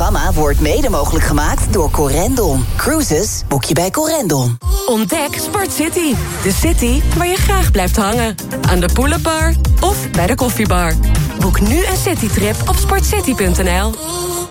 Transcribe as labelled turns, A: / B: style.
A: programma wordt mede mogelijk gemaakt door Corendon. Cruises boek je bij Corendon.
B: Ontdek Sport City. De city waar je graag blijft hangen. Aan de Poulenbar of bij de koffiebar. Boek nu een citytrip op sportcity.nl.